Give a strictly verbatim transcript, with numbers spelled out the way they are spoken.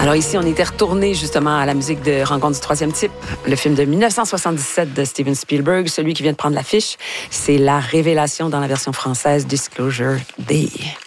Alors ici, on était retourné justement à la musique de Rencontre du troisième type, le film de dix-neuf cent soixante-dix-sept de Steven Spielberg. Celui qui vient de prendre l'affiche, c'est La Révélation dans la version française, Disclosure Day.